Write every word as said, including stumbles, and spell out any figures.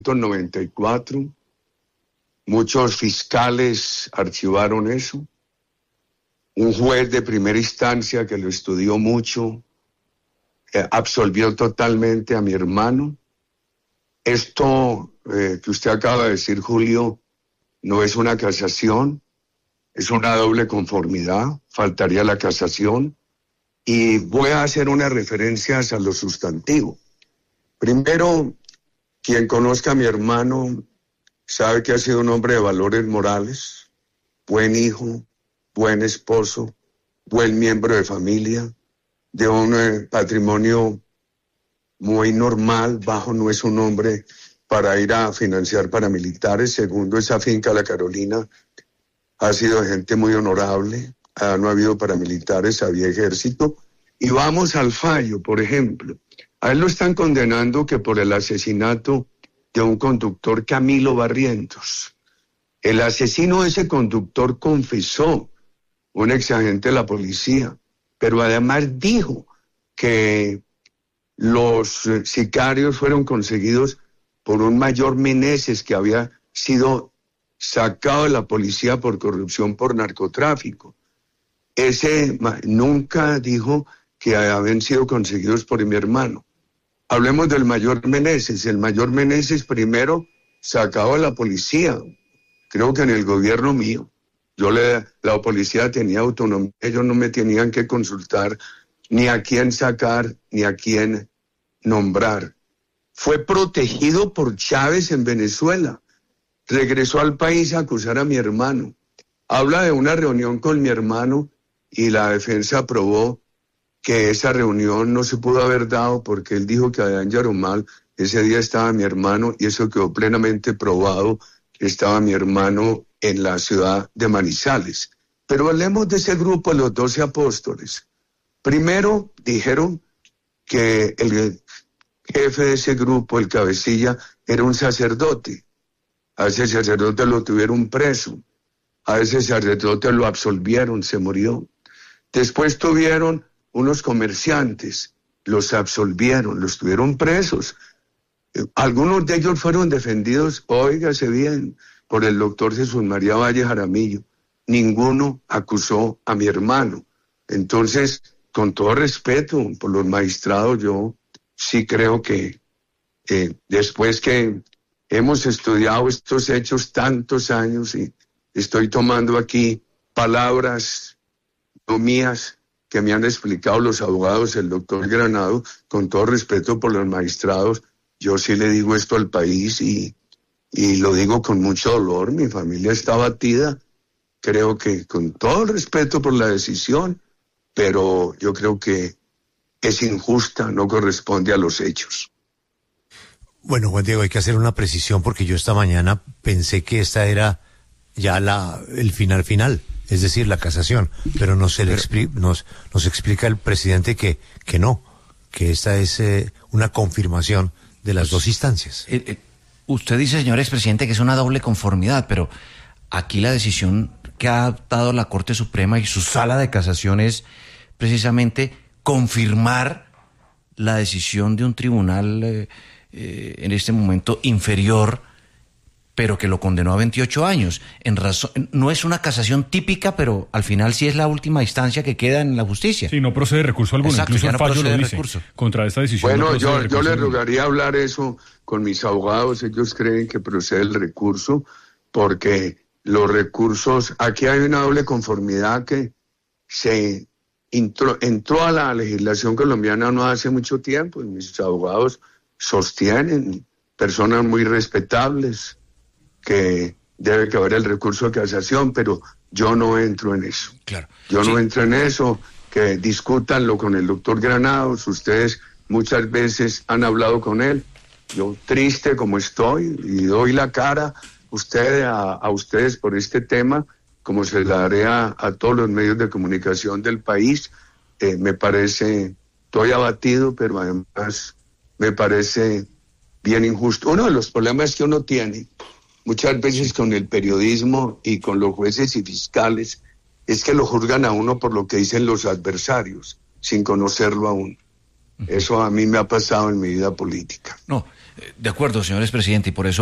noventa y cuatro. Muchos fiscales archivaron eso. Un juez de primera instancia que lo estudió mucho eh, absolvió totalmente a mi hermano. Esto eh, que usted acaba de decir, Julio, no es una casación, es una doble conformidad, faltaría la casación. Y voy a hacer unas referencias a lo sustantivo. Primero, quien conozca a mi hermano sabe que ha sido un hombre de valores morales, buen hijo, buen esposo, buen miembro de familia, de un eh, patrimonio muy normal. Bajo no es un hombre para ir a financiar paramilitares. Segundo, esa finca La Carolina ha sido de gente muy honorable. Ah, no ha habido paramilitares, había ejército. Y vamos al fallo, por ejemplo. A él lo están condenando que por el asesinato de un conductor, Camilo Barrientos. El asesino de ese conductor confesó, un exagente de la policía, pero además dijo que los eh, sicarios fueron conseguidos por un mayor Meneses que había sido sacado de la policía por corrupción, por narcotráfico. Ese nunca dijo que habían sido conseguidos por mi hermano. Hablemos del mayor Meneses. El mayor Meneses primero sacado de la policía, creo que en el gobierno mío. Yo le, la policía tenía autonomía, ellos no me tenían que consultar ni a quién sacar, ni a quién nombrar. Fue protegido por Chávez en Venezuela. Regresó al país a acusar a mi hermano. Habla de una reunión con mi hermano y la defensa aprobó que esa reunión no se pudo haber dado porque él dijo que allá en Yarumal ese día estaba mi hermano y eso quedó plenamente probado. Estaba mi hermano en la ciudad de Manizales. Pero hablemos de ese grupo, los doce apóstoles. Primero dijeron que el jefe de ese grupo, el cabecilla, era un sacerdote. A ese sacerdote lo tuvieron preso. A ese sacerdote lo absolvieron, se murió. Después tuvieron unos comerciantes, los absolvieron, los tuvieron presos. Algunos de ellos fueron defendidos, óigase bien, por el doctor Jesús María Valle Jaramillo. Ninguno acusó a mi hermano. Entonces, con todo respeto por los magistrados, yo sí creo que eh, después que hemos estudiado estos hechos tantos años y estoy tomando aquí palabras no mías que me han explicado los abogados, el doctor Granado, con todo respeto por los magistrados, yo sí le digo esto al país y, y lo digo con mucho dolor. Mi familia está abatida, creo que con todo el respeto por la decisión, pero yo creo que es injusta, no corresponde a los hechos. Bueno, Juan Diego, hay que hacer una precisión porque yo esta mañana pensé que esta era ya la el final final, es decir, la casación, pero nos, se le expli- nos, nos explica el presidente que, que no, que esta es eh, una confirmación de las dos instancias. Eh, eh, usted dice, señor expresidente, que es una doble conformidad, pero aquí la decisión que ha dado la Corte Suprema y su sala de casación es precisamente confirmar la decisión de un tribunal eh, eh, en este momento inferior, pero que lo condenó a veintiocho años. En razón, no es una casación típica, pero al final sí es la última instancia que queda en la justicia. Sí, no procede recurso alguno. Exacto, incluso ya el no fallo procede lo dice. recurso. Contra esta decisión Bueno, no yo, yo le alguno. rogaría hablar eso con mis abogados. Ellos creen que procede el recurso porque los recursos, aquí hay una doble conformidad que se entró, entró a la legislación colombiana no hace mucho tiempo y mis abogados sostienen, personas muy respetables, que debe caber el recurso de casación, pero yo no entro en eso. Claro. Yo Sí. no entro en eso, que discútanlo con el doctor Granados, ustedes muchas veces han hablado con él, yo triste como estoy y doy la cara usted, a, a ustedes por este tema, como se la daré a, a todos los medios de comunicación del país. Eh, me parece, estoy abatido, pero además me parece bien injusto. Uno de los problemas que uno tiene muchas veces con el periodismo y con los jueces y fiscales es que lo juzgan a uno por lo que dicen los adversarios, sin conocerlo aún. Eso a mí me ha pasado en mi vida política. No, De acuerdo, señor expresidente, y por eso